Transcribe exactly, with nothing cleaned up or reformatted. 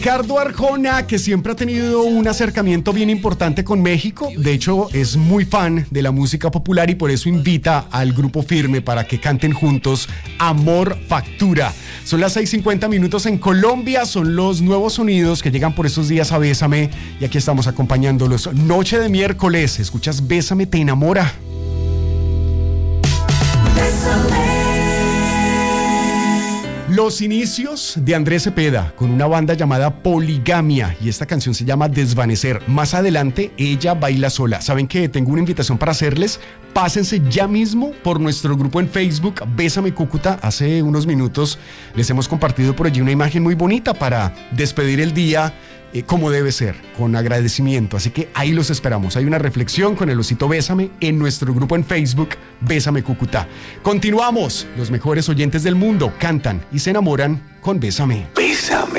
Ricardo Arjona, que siempre ha tenido un acercamiento bien importante con México, de hecho es muy fan de la música popular y por eso invita al Grupo Firme para que canten juntos Amor Factura. Son las seis cincuenta minutos en Colombia, son los nuevos sonidos que llegan por estos días a Bésame y aquí estamos acompañándolos. Noche de miércoles, escuchas Bésame, te enamora. Bésame. Los inicios de Andrés Cepeda con una banda llamada Poligamia y esta canción se llama Desvanecer. Más adelante ella baila sola. ¿Saben qué? Tengo una invitación para hacerles. Pásense ya mismo por nuestro grupo en Facebook Bésame Cúcuta. Hace unos minutos les hemos compartido por allí una imagen muy bonita para despedir el día eh, como debe ser, con agradecimiento. Así que ahí los esperamos. Hay una reflexión con el osito Bésame en nuestro grupo en Facebook Bésame Cúcuta. Continuamos. Los mejores oyentes del mundo cantan y se enamoran con Bésame. Bésame.